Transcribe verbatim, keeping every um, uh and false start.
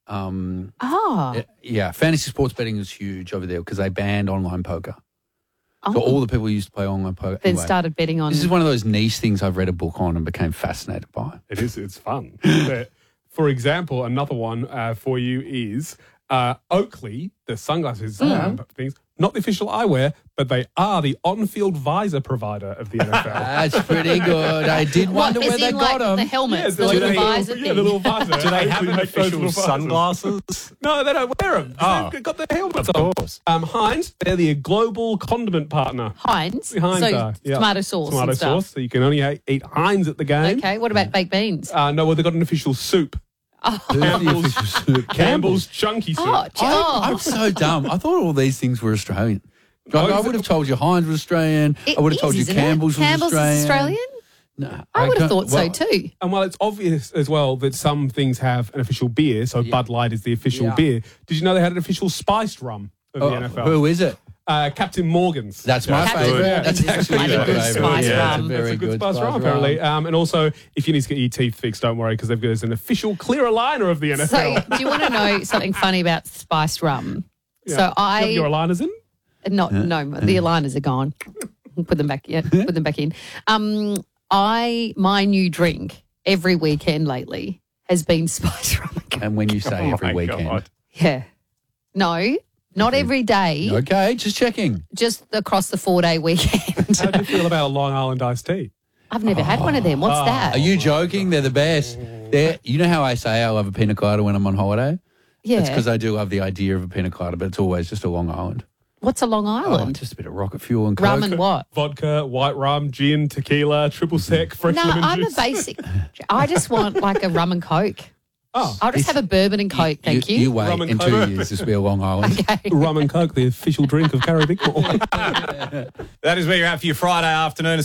Um, Oh. yeah, yeah, fantasy sports betting is huge over there because they banned online poker. Oh. So all the people who used to play online poker Then anyway, started betting on. This is one of those niche things I've read a book on and became fascinated by. It is. It's fun. But for example, another one uh, for you is uh, Oakley, the sunglasses um, things. Not the official eyewear, but they are the on-field visor provider of the N F L. That's pretty good. I did wonder What, where as they in, like, got them. the helmets, Yeah, the like little the visor yeah, thing. the little visor. Do they have Actually make official visual visors. sunglasses? No, they don't wear them. Oh. They've got the helmets Of on. course. Um, Heinz, they're the global condiment partner. Heinz. Heinz so are, yeah. tomato sauce Tomato and stuff. sauce, so you can only ha- eat Heinz at the game. Okay, what about baked beans? Uh, no, well, they've got an official soup. Who's the Campbell's, official soup? Campbell's Chunky Soup. Oh, oh. I'm so dumb. I thought all these things were Australian. Like, Oh, I is would it- have told you Heinz was Australian. It I would have told is, you isn't it? Campbell's was Campbell's Australian. is Australian? No, I would have can't- thought so well, too. And while it's obvious as well that some things have an official beer, so Bud Light is the official Yeah. beer, did you know they had an official spiced rum of Oh, the N F L? who is it? Uh, Captain Morgan's. That's my Captain favourite. Morgan's That's is a actually bloody my good favourite. spice Yeah, rum. it's a very That's a good, good spice rum, apparently. Um, and also, if you need to get your teeth fixed, don't worry, because they've got an official clear aligner of the N F L. So, do you want to know something funny about spiced rum? Yeah. So You have I your aligners in? not no the aligners are gone. Put them back. Yeah, put them back in. Um, I my new drink every weekend lately has been spiced rum. And when you say Oh every my weekend. God. Yeah, no, not every day. Okay, just checking. Just across the four day weekend. How do you feel about a Long Island iced tea? I've never had one of them. What's that? Are you joking? They're the best. They're, you know how I say I love a pina colada when I'm on holiday? Yeah. It's because I do love the idea of a pina colada, but it's always just a Long Island. What's a Long Oh, Island? just a bit of rocket fuel and coke. Rum and what? Vodka, white rum, gin, tequila, triple sec, fresh No, lemon I'm a juice. basic. I just want like a rum and coke. Oh, I'll just have a bourbon and coke, thank you. You wait Rum and in two coke. years, this will be a Long Island. rum and coke, the official drink of Carrie Bickmore. That is where you're at for your Friday afternoon.